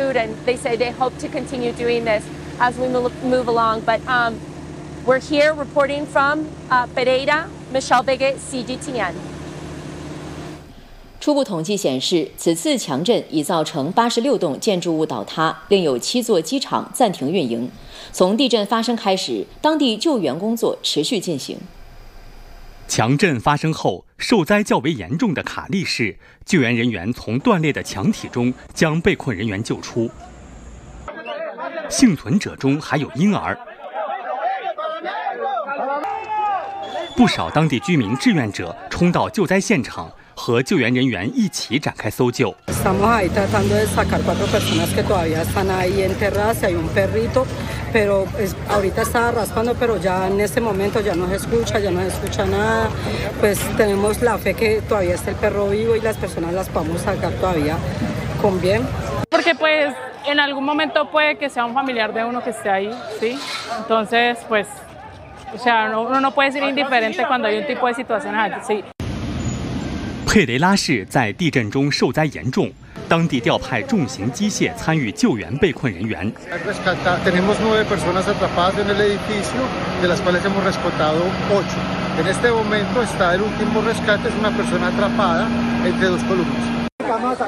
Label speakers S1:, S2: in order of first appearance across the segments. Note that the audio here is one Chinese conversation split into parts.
S1: food, and they say they hope to continue doing this as we move along. But we're here reporting from Pereira, Michelle Vega, CGTN.
S2: 初步统计显示，此次强震已造成86栋建筑物倒塌，另有7座机场暂停运营。从地震发生开始，当地救援工作持续进行。
S3: 强震发生后，受灾较为严重的卡利市救援人员从断裂的墙体中将被困人员救出，幸存者中还有婴儿。不少当地居民志愿者冲到救灾现场，和救援人员一起展开搜救。
S4: Pero ahorita está raspando, pero ya en este momento ya no se escucha nada. Pues tenemos la fe que todavía está el perro vivo y las personas las podemos sacar todavía con bien.
S5: Porque pues en algún momento puede que sea un familiar de uno que esté ahí, ¿sí? Entonces, pues, o sea, uno no puede ser indiferente cuando hay un tipo de situaciones así.
S3: 佩雷拉市在地震中受灾严重，当地调派重型机械参与救援被困人员。
S6: Tenemos 9 personas atrapadas en el edificio, de las cuales hemos rescatado 8. En este momento está el último rescate, es una persona atrapada entre 2 columnas.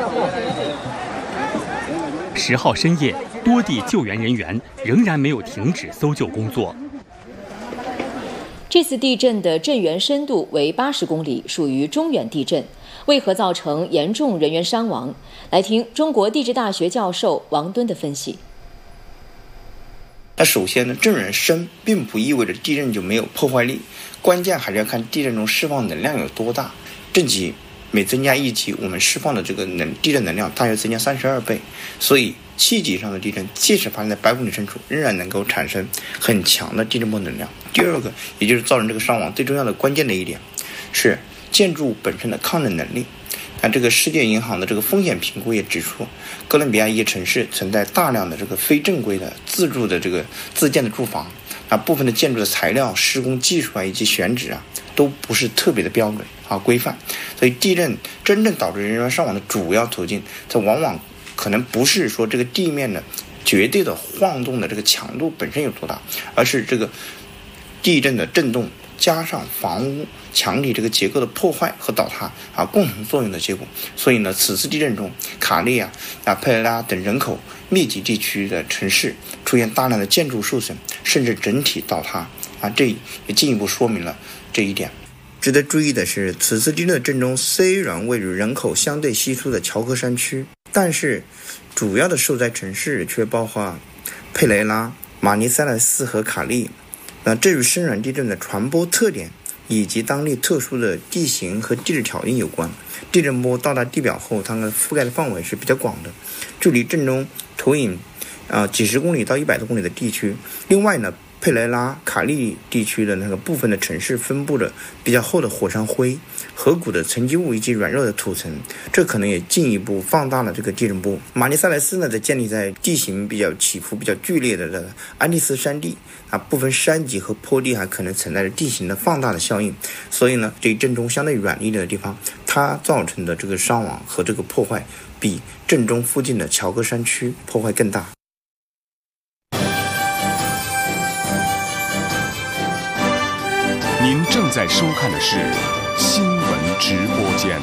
S3: 10号深夜，多地救援人员仍然没有停止搜救工作。
S2: 这次地震的震源深度为80公里，属于中远地震。为何造成严重人员伤亡？来听中国地质大学教授王敦的分析。
S7: 那首先呢，震源深并不意味着地震就没有破坏力，关键还是要看地震中释放能量有多大。震级每增加1级，我们释放的这个地震能量大约增加32倍，所以7级以上的地震，即使发生在100公里深处，仍然能够产生很强的地震波能量。第二个，也就是造成这个伤亡最重要的关键的一点，是建筑物本身的抗震能力。那这个世界银行的这个风险评估也指出，哥伦比亚一些城市存在大量的这个非正规的自建的住房，那部分的建筑的材料、施工技术以及选址都不是特别的标准规范，所以地震真正导致人员伤亡的主要途径，它往往可能不是说这个地面的绝对的晃动的这个强度本身有多大，而是这个地震的震动加上房屋墙体这个结构的破坏和倒塌共同作用的结果。所以呢，此次地震中，卡利佩雷拉等人口密集地区的城市出现大量的建筑受损，甚至整体倒塌这也进一步说明了这一点。值得注意的是，此次地震的震中虽然位于人口相对稀疏的乔科山区，但是主要的受灾城市却包括佩雷拉、马尼塞莱斯和卡利。那这与深软地震的传播特点以及当地特殊的地形和地质条件有关。地震波到达地表后，它们覆盖的范围是比较广的，距离震中投影几十公里到100多公里的地区。另外呢，佩雷拉、卡利地区的那个部分的城市分布着比较厚的火山灰、河谷的沉积物以及软弱的土层，这可能也进一步放大了这个地震波。马尼塞莱斯呢，则建立在地形比较起伏比较剧烈的安第斯山地部分山脊和坡地还可能存在着地形的放大的效应，所以呢，这一震中相对软一点的地方，它造成的这个伤亡和这个破坏比震中附近的乔科山区破坏更大。
S8: 您正在收看的是新闻直播间。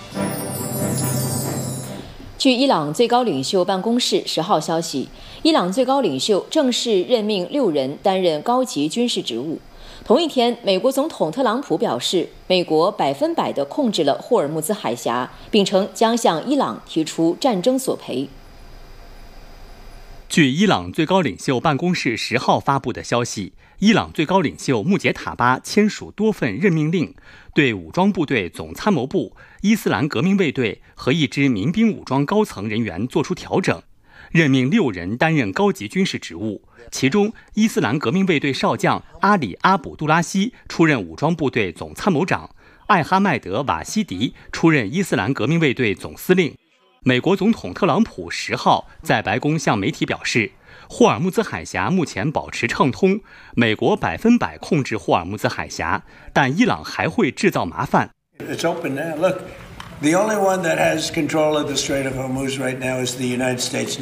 S2: 据伊朗最高领袖办公室10号消息，伊朗最高领袖正式任命6人担任高级军事职务。同一天，美国总统特朗普表示，美国100%地控制了霍尔木兹海峡，并称将向伊朗提出战争索赔。
S3: 据伊朗最高领袖办公室10号发布的消息，伊朗最高领袖穆杰塔巴签署多份任命令，对武装部队总参谋部、伊斯兰革命卫队和一支民兵武装高层人员作出调整，任命6人担任高级军事职务。其中，伊斯兰革命卫队少将阿里·阿卜杜拉希出任武装部队总参谋长，艾哈迈德·瓦西迪出任伊斯兰革命卫队总司令。美国总统特朗普10号在白宫向媒体表示，霍尔木兹海峡目前保持畅通，美国100%控制霍尔木兹海峡，但伊朗还会制造麻烦。
S9: It's open now. Look, the only one that has control of the Strait of Hormuz right now is the United States.